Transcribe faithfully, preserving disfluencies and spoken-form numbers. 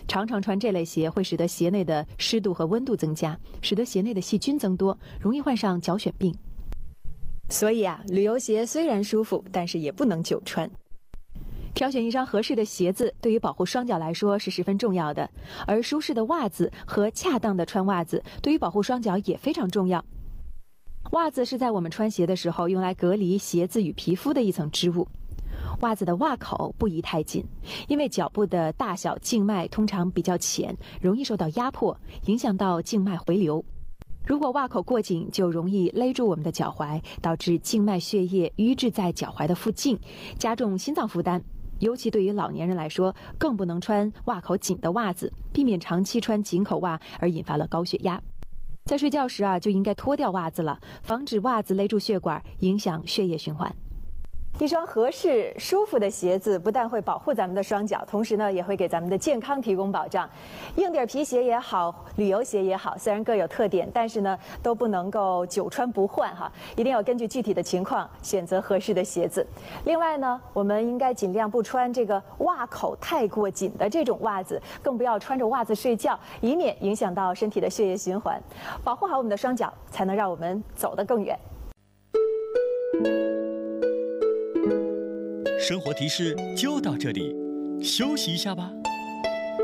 常常穿这类鞋会使得鞋内的湿度和温度增加，使得鞋内的细菌增多，容易患上脚癣病。所以啊，旅游鞋虽然舒服，但是也不能久穿。挑选一双合适的鞋子，对于保护双脚来说是十分重要的，而舒适的袜子和恰当的穿袜子，对于保护双脚也非常重要。袜子是在我们穿鞋的时候用来隔离鞋子与皮肤的一层织物。袜子的袜口不宜太紧，因为脚部的大小静脉通常比较浅，容易受到压迫，影响到静脉回流。如果袜口过紧，就容易勒住我们的脚踝，导致静脉血液淤滞在脚踝的附近，加重心脏负担。尤其对于老年人来说，更不能穿袜口紧的袜子，避免长期穿紧口袜而引发了高血压。在睡觉时啊，就应该脱掉袜子了，防止袜子勒住血管，影响血液循环。一双合适、舒服的鞋子不但会保护咱们的双脚，同时呢，也会给咱们的健康提供保障。硬底皮鞋也好，旅游鞋也好，虽然各有特点，但是呢，都不能够久穿不换哈，一定要根据具体的情况选择合适的鞋子。另外呢，我们应该尽量不穿这个袜口太过紧的这种袜子，更不要穿着袜子睡觉，以免影响到身体的血液循环。保护好我们的双脚，才能让我们走得更远。 生活提示就到这里，休息一下吧。